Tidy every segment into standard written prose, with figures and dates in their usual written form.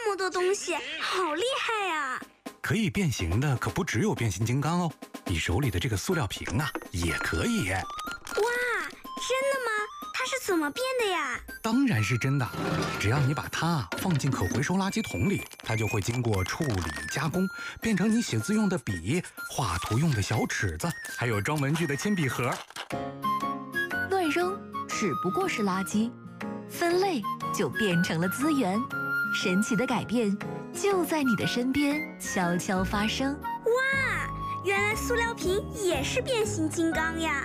这么多东西，好厉害呀！ 可以变形的可不只有变形金刚哦，你手里的这个塑料瓶啊，也可以。 哇，真的吗？它是怎么变的呀？ 当然是真的，只要你把它放进可回收垃圾桶里，它就会经过处理加工，变成你写字用的笔、画图用的小尺子，还有装文具的铅笔盒。 乱扔只不过是垃圾，分类就变成了资源。神奇的改变就在你的身边悄悄发生。 哇，原来塑料瓶也是变形金刚呀！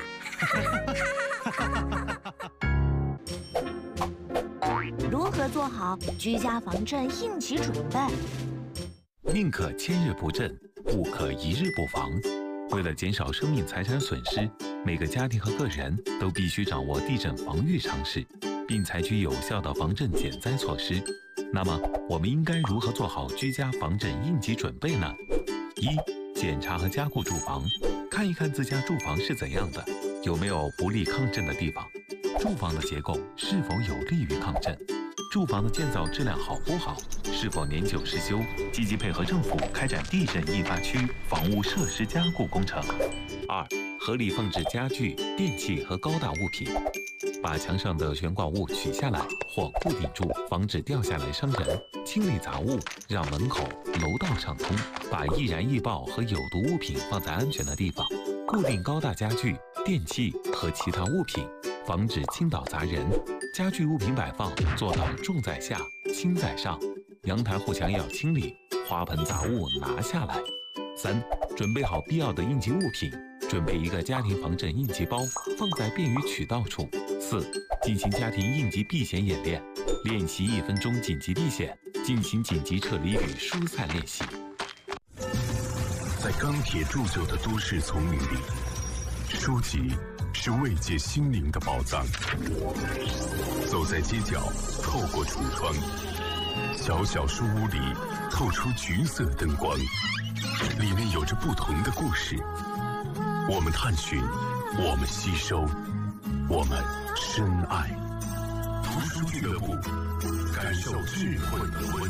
如何做好居家防震应急准备？ 宁可千日不震，不可一日不防。为了减少生命财产损失，每个家庭和个人都必须掌握地震防御常识，并采取有效的防震减灾措施。那么，我们应该如何做好居家防震应急准备呢？1. 检查和加固住房，看一看自家住房是怎样的，有没有不利抗震的地方，住房的结构是否有利于抗震，住房的建造质量好不好，是否年久失修，积极配合政府开展地震易发区房屋设施加固工程。2. 合理放置家具、电器和高大物品，把墙上的悬挂物取下来或固定住，防止掉下来伤人。清理杂物，让门口、楼道畅通，把易燃易爆和有毒物品放在安全的地方。固定高大家具、电器和其他物品，防止倾倒砸人。家具物品摆放做到重在下，轻在上。阳台护墙要清理，花盆杂物拿下来。3. 准备好必要的应急物品，准备一个家庭防震应急包，放在便于取到处。4. 进行家庭应急避险演练，练习1分钟紧急避险，进行紧急撤离与疏散练习。 在钢铁铸就的都市丛林里，书籍是慰藉心灵的宝藏。走在街角，透过橱窗，小小书屋里透出橘色灯光，里面有着不同的故事。我们探寻，我们吸收，我们深爱。读书俱乐部，感受智慧的温